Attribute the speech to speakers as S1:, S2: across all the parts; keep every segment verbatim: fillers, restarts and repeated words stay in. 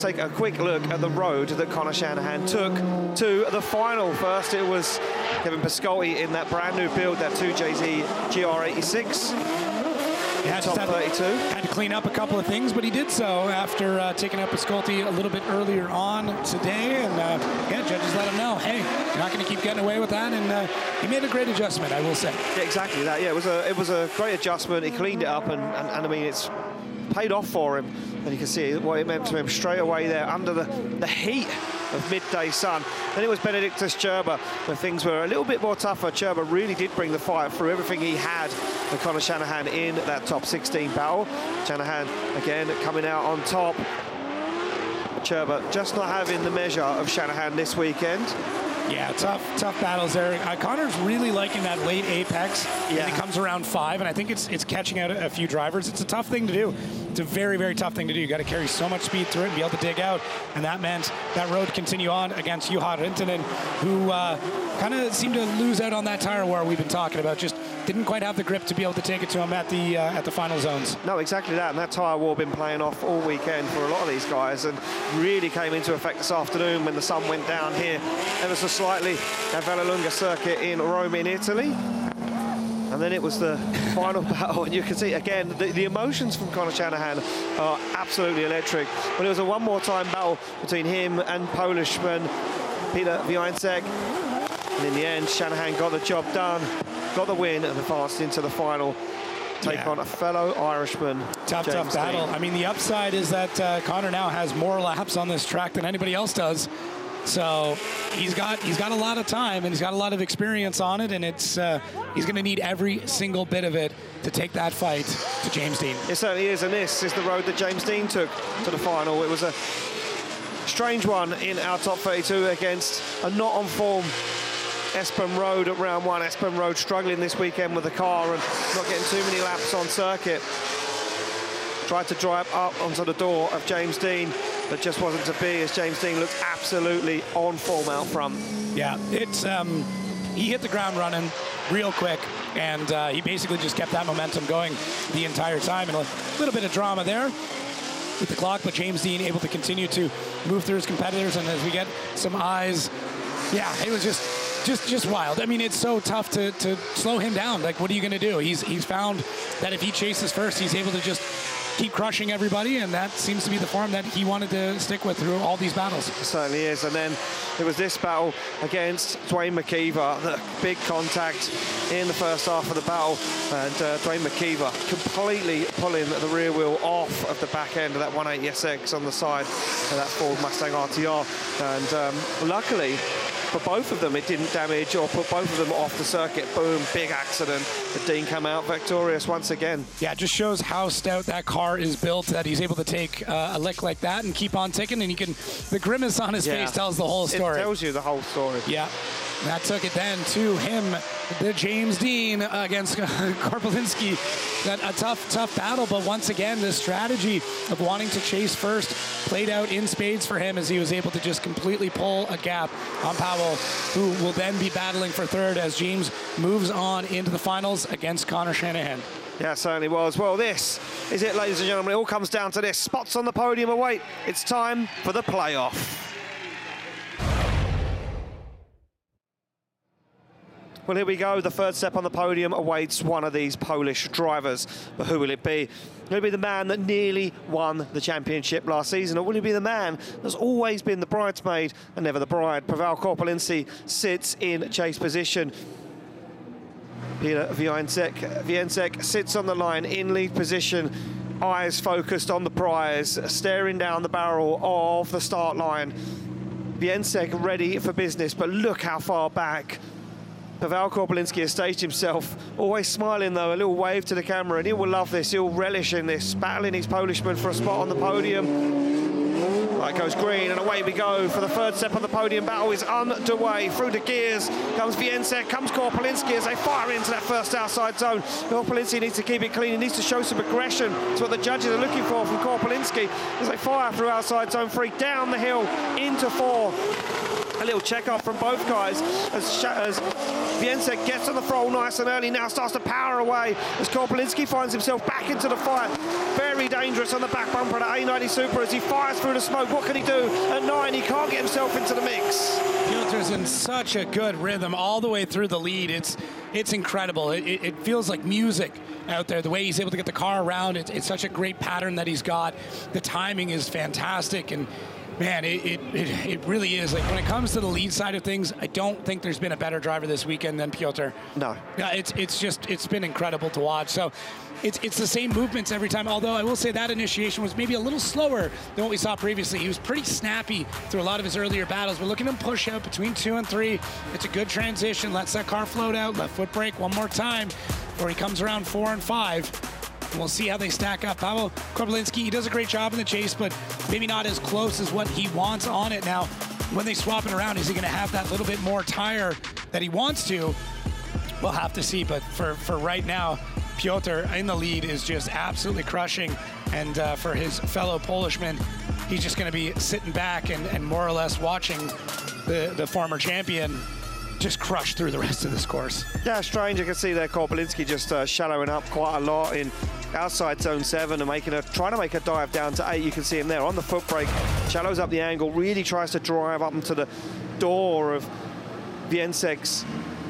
S1: Take a quick look at the road that Conor Shanahan took to the final. First, it was Kevin Pascotti in that brand new build, that two J Z G R eighty-six.
S2: Yeah,
S1: top
S2: had,
S1: thirty-two.
S2: Had to clean up a couple of things, but he did so after uh, taking out Pascotti a little bit earlier on today. And uh, yeah, judges let him know, hey, you're not going to keep getting away with that. And uh, he made a great adjustment, I will say.
S1: Yeah, exactly that. Yeah, it was a it was a great adjustment. He cleaned it up, and, and, and I mean, it's paid off for him. And you can see what it meant to him straight away there under the, the heat of midday sun. Then it was Benedictus Cerba, where things were a little bit more tougher. Cerba really did bring the fight through everything he had with Conor Shanahan in that top sixteen battle. Shanahan, again, coming out on top. Cerba just not having the measure of Shanahan this weekend.
S2: Yeah, tough, tough battles there. Uh, Conor's really liking that late apex.
S1: Yeah.
S2: And he comes around five, and I think it's it's catching out a, a few drivers. It's a tough thing to do. It's a very, very tough thing to do. You got to carry so much speed through it and be able to dig out, and that meant that road continue on against Juha Rintanen, who uh, kind of seemed to lose out on that tire war we've been talking about. Just didn't quite have the grip to be able to take it to him at the uh, at the final zones.
S1: No, exactly that. And that tyre war been playing off all weekend for a lot of these guys, and really came into effect this afternoon when the sun went down here ever so slightly at Vallelunga circuit in Rome in Italy. And then it was the final battle, and you can see again the, the emotions from Conor Shanahan are absolutely electric. But it was a one more time battle between him and Polishman Peter Wiańczek, and in the end Shanahan got the job done, got the win, and advanced into the final. Take yeah. on a fellow Irishman.
S2: Tough,
S1: James
S2: tough battle.
S1: Deane.
S2: I mean, the upside is that uh, Conor now has more laps on this track than anybody else does. So he's got he's got a lot of time, and he's got a lot of experience on it, and it's uh, he's going to need every single bit of it to take that fight to James Deane.
S1: It certainly is, and this is the road that James Deane took to the final. It was a strange one in our top thirty-two against a not on form Espen Road at round one. Espen Road struggling this weekend with the car and not getting too many laps on circuit. Tried to drive up onto the door of James Deane, but just wasn't to be, as James Deane looked absolutely on form out front.
S2: Yeah, it's um, he hit the ground running real quick, and uh, he basically just kept that momentum going the entire time. And a little bit of drama there with the clock, but James Deane able to continue to move through his competitors, and as we get some eyes, yeah, it was just just just wild. I mean, it's so tough to to slow him down. Like, what are you going to do? He's he's found that if he chases first, he's able to just keep crushing everybody, and that seems to be the form that he wanted to stick with through all these battles.
S1: It certainly is. And then it was this battle against Dwayne McKeever, the big contact in the first half of the battle, and uh, Dwayne McKeever completely pulling the rear wheel off of the back end of that one eighty S X on the side of that Ford Mustang R T R, and um, luckily for both of them it didn't damage or put both of them off the circuit. Boom, big accident, but Deane came out victorious once again.
S2: Yeah, it just shows how stout that car is built, that he's able to take uh, a lick like that and keep on ticking, and he can, the grimace on his
S1: yeah.
S2: face tells the whole story.
S1: It tells you the whole story.
S2: Yeah, that took it then to him, the James Deane against Korpelinski. That a tough, tough battle, but once again, the strategy of wanting to chase first played out in spades for him, as he was able to just completely pull a gap on Powell, who will then be battling for third as James moves on into the finals against Conor Shanahan.
S1: Yeah, it certainly was. Well, this is it, ladies and gentlemen. It all comes down to this. Spots on the podium await. It's time for the playoff. Well, here we go. The third step on the podium awaits one of these Polish drivers. But who will it be? Will it be the man that nearly won the championship last season, or will it be the man that's always been the bridesmaid and never the bride? Paweł Korpelinski sits in chase position. Peter Wiańczek, Wiańczek sits on the line in lead position, eyes focused on the prize, staring down the barrel of the start line. Wiańczek ready for business, but look how far back Paweł Korpelinski has staged himself, always smiling though, a little wave to the camera, and he will love this, he'll relish in this, battling his Polishman for a spot on the podium. Light goes green, and away we go for the third step on the podium. Battle is underway. Through the gears comes Wiańczek, comes Korpelinski as they fire into that first outside zone. Korpelinski needs to keep it clean, he needs to show some aggression. It's what the judges are looking for from Korpelinski as they fire through outside zone three, down the hill into four. A little check-off from both guys as, as Wieniec gets on the throttle nice and early, now starts to power away as Korpelinski finds himself back into the fight. Very dangerous on the back bumper of the A ninety Supra as he fires through the smoke. What can he do? At nine, he can't get himself into the mix.
S2: Piotr's in such a good rhythm all the way through the lead. It's it's incredible. It, it, it feels like music out there. The way he's able to get the car around, it, it's such a great pattern that he's got. The timing is fantastic, and man, it, it, it, it really is. Like, when it comes to the lead side of things, I don't think there's been a better driver this weekend than Piotr.
S1: No.
S2: Yeah, it's it's just, it's been incredible to watch. So it's it's the same movements every time, although I will say that initiation was maybe a little slower than what we saw previously. He was pretty snappy through a lot of his earlier battles. We're looking at him push out between two and three. It's a good transition, lets that car float out, left foot brake one more time, before he comes around four and five. And we'll see how they stack up. Pavel Korpelinski, he does a great job in the chase, but maybe not as close as what he wants on it. Now, when they swap it around, is he going to have that little bit more tire that he wants to? We'll have to see, but for, for right now, Piotr in the lead is just absolutely crushing. And uh, for his fellow Polishman, he's just going to be sitting back and, and more or less watching the, the former champion just crush through the rest of this course.
S1: Yeah, strange. You can see there Korpelinski just uh, shallowing up quite a lot in outside zone seven and making a trying to make a dive down to eight. You can see him there on the foot brake, shallows up the angle, really tries to drive up into the door of Wieniec's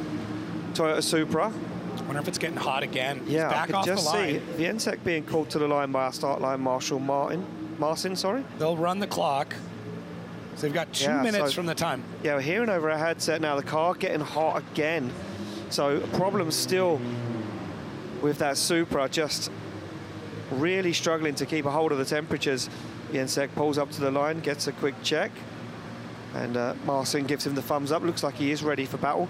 S1: Toyota Supra.
S2: I wonder if it's getting hot again.
S1: Yeah,
S2: He's back
S1: I can
S2: off
S1: just
S2: the line.
S1: see Wieniec being called to the line by our start line marshal Martin. Marcin, sorry.
S2: They'll run the clock. So they've got two
S1: yeah,
S2: minutes
S1: so,
S2: from the time.
S1: Yeah, we're hearing over our headset now the car getting hot again. So problems still with that Supra, just really struggling to keep a hold of the temperatures. Wieniec pulls up to the line, gets a quick check, and uh, Marcin gives him the thumbs up. Looks like he is ready for battle.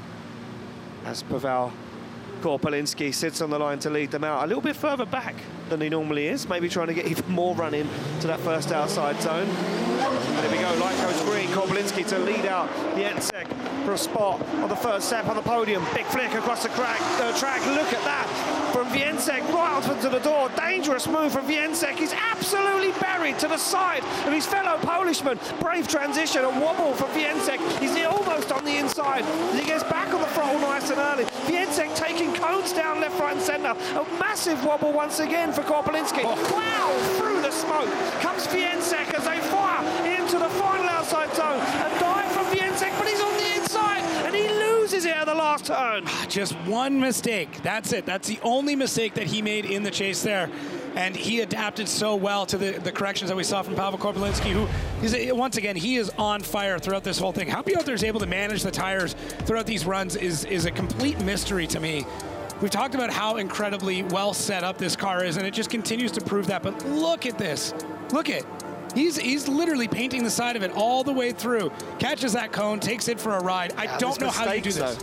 S1: As Pavel Korpelinski sits on the line to lead them out a little bit further back than he normally is, maybe trying to get even more run in to that first outside zone. There we go, light goes green. Korpelinski to lead out Wieniec for a spot on the first step on the podium. Big flick across the crack, uh, track. Look at that from Wieniec right onto the door. Dangerous move from Wieniec. He's absolutely buried to the side of his fellow Polishman. Brave transition, a wobble from Wieniec. He's almost on the inside. He gets back on the throttle nice and early. Wieniec taking cones down left, right and centre. A massive wobble once again for Korpelinski. Oh. Wow, through the smoke comes Wieniec as they fire into the final outside zone. A dive from Wieniec, but he's on the inside and he loses it at the last turn.
S2: Just one mistake. That's it. That's the only mistake that he made in the chase there. And he adapted so well to the, the corrections that we saw from Pavel Korpelinski, who is, once again, he is on fire throughout this whole thing. How Piotr is able to manage the tires throughout these runs is, is a complete mystery to me. We've talked about how incredibly well set up this car is, and it just continues to prove that. But look at this. Look at He's he's literally painting the side of it all the way through. Catches that cone, takes it for a ride. I yeah, don't know how you do this.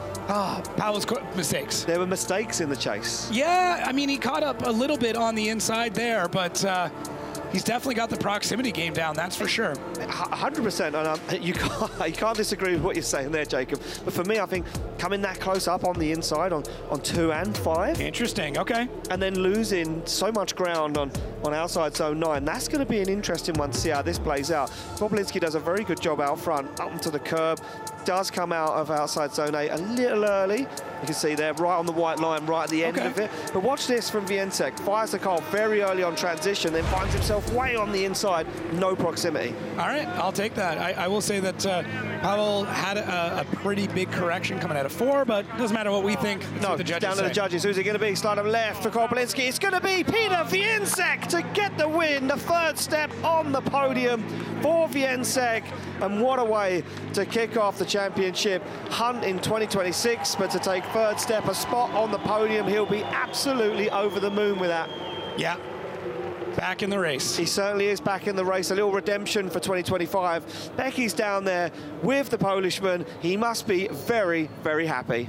S2: Ah, oh, Pavel's mistakes.
S1: There were mistakes in the chase.
S2: Yeah, I mean, he caught up a little bit on the inside there, but uh, he's definitely got the proximity game down, that's for sure.
S1: one hundred percent, and um, you, can't, you can't disagree with what you're saying there, Jacob. But for me, I think coming that close up on the inside on, on two and five.
S2: Interesting, okay.
S1: And then losing so much ground on, on outside zone nine, that's going to be an interesting one to see how this plays out. Korpelinski does a very good job out front, up onto the curb. Does come out of outside zone eight a little early. You can see there, right on the white line, right at the end
S2: okay.
S1: of it. But watch this from Wieniec. Fires the car very early on transition, then finds himself way on the inside, no proximity.
S2: All right, I'll take that. I, I will say that uh, Pavel had a, a pretty big correction coming out of four, but it doesn't matter what we think. It's
S1: no,
S2: what the judges
S1: down to
S2: say.
S1: the judges. Who's it going to be? Slide of left for Korpelinski. It's going to be Peter Wieniec to get the win. The third step on the podium for Wieniec. And what a way to kick off the championship hunt in twenty twenty-six, but to take third step, a spot on the podium, he'll be absolutely over the moon with that.
S2: Yeah, back in the race.
S1: He certainly is back in the race, a little redemption for twenty twenty-five. Becky's down there with the Polishman. He must be very, very happy.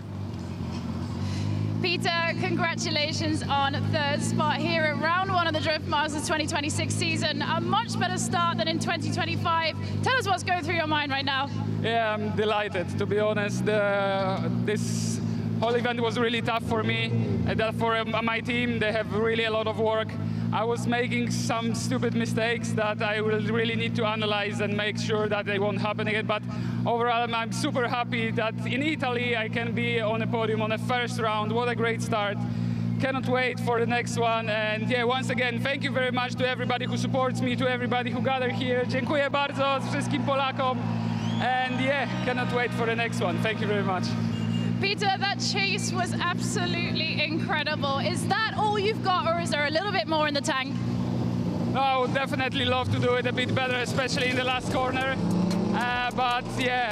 S3: Peter, congratulations on third spot here at round one of the Drift Masters twenty twenty-six season. A much better start than in twenty twenty-five. Tell us what's going through your mind right now.
S4: Yeah, I'm delighted, to be honest. Uh, this whole event was really tough for me, and that for my team, they have really a lot of work. I was making some stupid mistakes that I will really need to analyze and make sure that they won't happen again. But overall, I'm, I'm super happy that in Italy I can be on a podium on the first round. What a great start. Cannot wait for the next one. And yeah, once again, thank you very much to everybody who supports me, to everybody who gathered here. Dziękuję bardzo wszystkim Polakom. And yeah, cannot wait for the next one. Thank you very much.
S3: Peter, that chase was absolutely incredible. Is that all you've got, or is there a little bit more in the tank?
S4: I would definitely love to do it a bit better, especially in the last corner. Uh, but yeah.